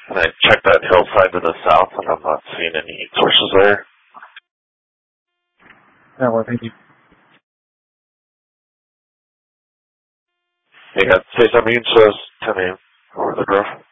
And I checked that hillside to the south, and I'm not seeing any sources there. Yeah, well, thank you. You got to say something to us, 10 a.m. over the grove.